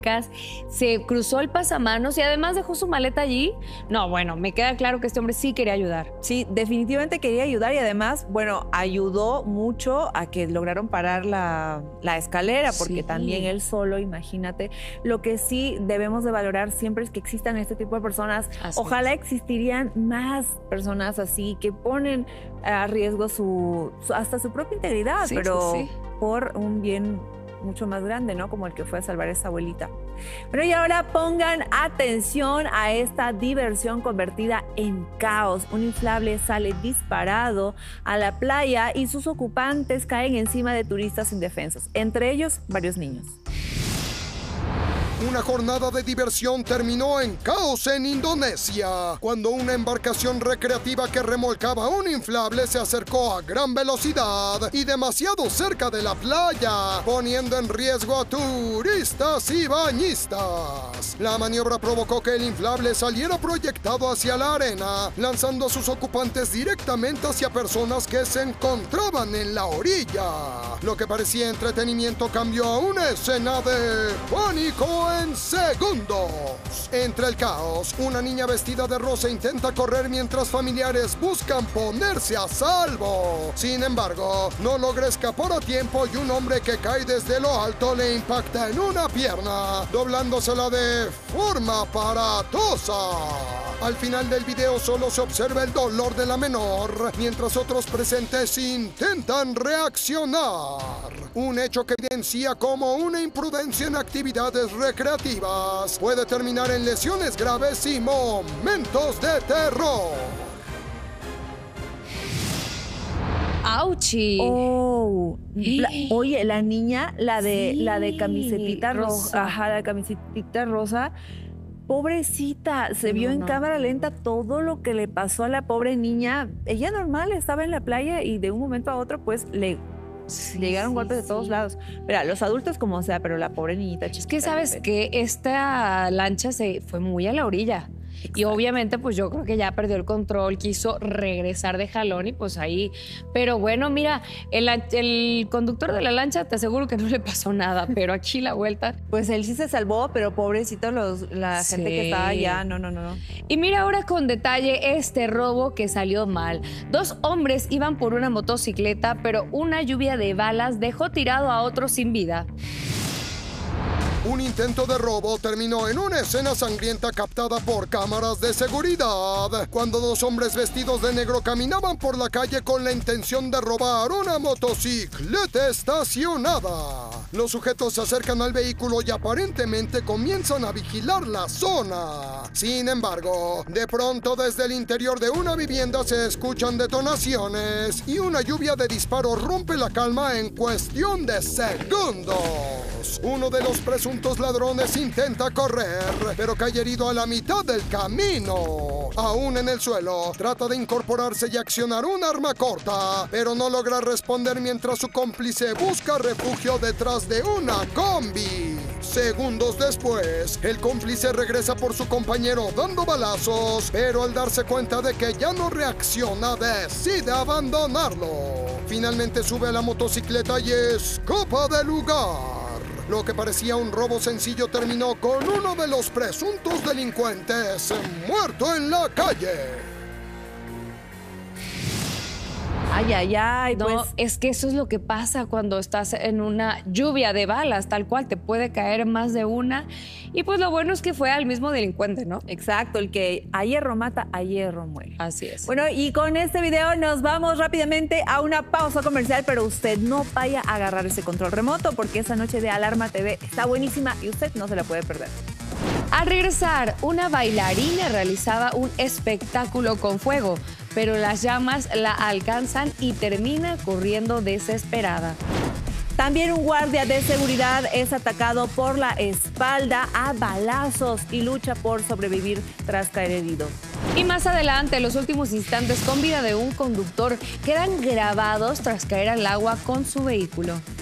se cruzó el pasamanos y además dejó su maleta allí. No, bueno, me queda claro que este hombre sí quería ayudar. Sí, definitivamente quería ayudar y además, bueno, ayudó mucho a que lograron parar la escalera, porque Sí. también él solo, imagínate. Lo que sí debemos de valorar siempre es que existan este tipo de personas. Así Ojalá es. existirían más personas así que ponen a riesgo hasta su propia integridad, Sí, pero sí, sí. por un bien mucho más grande, ¿no? Como el que fue a salvar a esa abuelita. Bueno, y ahora pongan atención a esta diversión convertida en caos. Un inflable sale disparado a la playa y sus ocupantes caen encima de turistas indefensos, entre ellos varios niños. Una jornada de diversión terminó en caos en Indonesia, cuando una embarcación recreativa que remolcaba un inflable se acercó a gran velocidad y demasiado cerca de la playa, poniendo en riesgo a turistas y bañistas. La maniobra provocó que el inflable saliera proyectado hacia la arena, lanzando a sus ocupantes directamente hacia personas que se encontraban en la orilla. Lo que parecía entretenimiento cambió a una escena de pánico en segundos. Entre el caos, una niña vestida de rosa intenta correr mientras familiares buscan ponerse a salvo. Sin embargo, no logra escapar a tiempo y un hombre que cae desde lo alto le impacta en una pierna, doblándosela de forma aparatosa. Al final del video solo se observa el dolor de la menor, mientras otros presentes intentan reaccionar. Un hecho que evidencia cómo una imprudencia en actividades recreativas puede terminar en lesiones graves y momentos de terror. ¡Auchi! Oh, oye, la niña, la de camisetita rosa. roja, ajá, la camisetita rosa, pobrecita, se vio en cámara lenta todo lo que le pasó a la pobre niña. Ella normal estaba en la playa y de un momento a otro pues le llegaron golpes de todos lados. Mira, los adultos como sea, pero la pobre niñita Es que sabes que esta lancha se fue muy a la orilla. Y obviamente pues yo creo que ya perdió el control, quiso regresar de jalón y pues ahí. Pero bueno, mira, el conductor de la lancha te aseguro que no le pasó nada, pero aquí la vuelta. Pues él sí se salvó, pero pobrecito la gente que estaba allá, no. Y mira ahora con detalle este robo que salió mal. 2 hombres iban por una motocicleta, pero una lluvia de balas dejó tirado a otro sin vida. Un intento de robo terminó en una escena sangrienta captada por cámaras de seguridad, cuando 2 hombres vestidos de negro caminaban por la calle con la intención de robar una motocicleta estacionada. Los sujetos se acercan al vehículo y aparentemente comienzan a vigilar la zona. Sin embargo, de pronto desde el interior de una vivienda se escuchan detonaciones y una lluvia de disparos rompe la calma en cuestión de segundos. Uno de los presuntos ladrones intenta correr, pero cae herido a la mitad del camino. Aún en el suelo, trata de incorporarse y accionar un arma corta, pero no logra responder mientras su cómplice busca refugio detrás de una combi. Segundos después, el cómplice regresa por su compañero dando balazos, pero al darse cuenta de que ya no reacciona, decide abandonarlo. Finalmente sube a la motocicleta y escapa del lugar. Lo que parecía un robo sencillo terminó con uno de los presuntos delincuentes muerto en la calle. Ay, No, pues es que eso es lo que pasa cuando estás en una lluvia de balas, tal cual, te puede caer más de una. Y pues lo bueno es que fue al mismo delincuente, ¿no? exacto, el que a hierro mata, a hierro muere. Así es. Bueno, y con este video nos vamos rápidamente a una pausa comercial, pero usted no vaya a agarrar ese control remoto porque esa noche de Alarma TV está buenísima y usted no se la puede perder. Al regresar, una bailarina realizaba un espectáculo con fuego, pero las llamas la alcanzan y termina corriendo desesperada. También un guardia de seguridad es atacado por la espalda a balazos y lucha por sobrevivir tras caer herido. Y más adelante, los últimos instantes con vida de un conductor quedan grabados tras caer al agua con su vehículo.